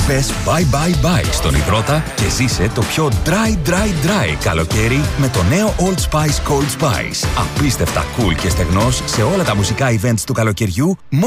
Πες bye bye bye στον υδρότα και ζήσε το πιο dry καλοκαίρι με το νέο Old Spice Cold Spice. Απίστευτα cool και στεγνός σε όλα τα μουσικά events του καλοκαιριού.